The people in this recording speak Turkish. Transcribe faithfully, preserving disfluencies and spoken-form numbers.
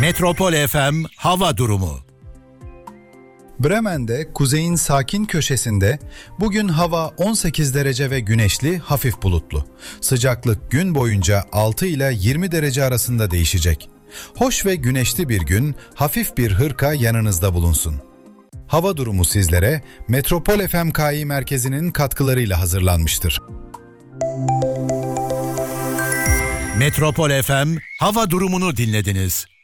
Metropol F M hava durumu. Bremen'de kuzeyin sakin köşesinde bugün hava on sekiz derece ve güneşli, hafif bulutlu. Sıcaklık gün boyunca altı ile yirmi derece arasında değişecek. Hoş ve güneşli bir gün, hafif bir hırka yanınızda bulunsun. Hava durumu sizlere Metropol F M K İ merkezinin katkılarıyla hazırlanmıştır. Metropol F M hava durumunu dinlediniz.